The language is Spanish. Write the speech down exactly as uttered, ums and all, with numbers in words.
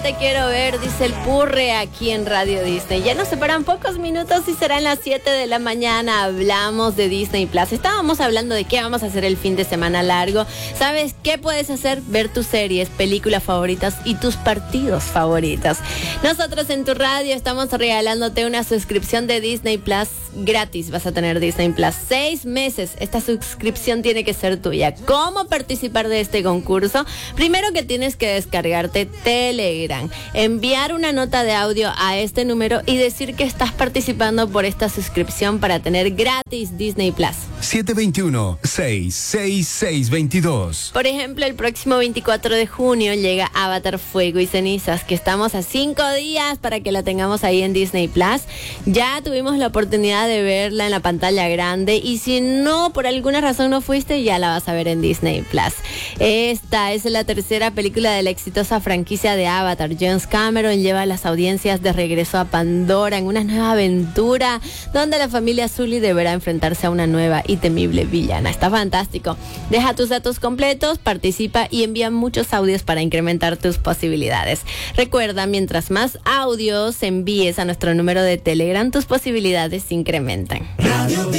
te quiero ver, dice el Purre aquí en Radio Disney. Ya nos separan pocos minutos y serán las siete de la mañana. Hablamos de Disney Plus. Estábamos hablando de qué vamos a hacer el fin de semana largo. ¿Sabes qué puedes hacer? Ver tus series, películas favoritas y tus partidos favoritos. Nosotros en tu radio estamos regalándote una suscripción de Disney Plus gratis. Vas a tener Disney Plus seis meses. Esta suscripción tiene que ser tuya. ¿Cómo participar de este concurso? Primero que tienes que descargarte Telegram, enviar una nota de audio a este número y decir que estás participando por esta suscripción para tener gratis Disney Plus. siete dos uno, seis seis seis dos dos. Por ejemplo, el próximo veinticuatro de junio llega Avatar Fuego y Cenizas, que estamos a cinco días para que la tengamos ahí en Disney Plus. Ya tuvimos la oportunidad de verla en la pantalla grande y si no, por alguna razón no fuiste, ya la vas a ver en Disney Plus. Esta es la tercera película de la exitosa franquicia de Avatar. James Cameron lleva a las audiencias de regreso a Pandora en una nueva aventura donde la familia Sully deberá enfrentarse a una nueva y temible villana. Está fantástico. Deja tus datos completos, participa y envía muchos audios para incrementar tus posibilidades. Recuerda, mientras más audios envíes a nuestro número de Telegram, tus posibilidades se incrementan.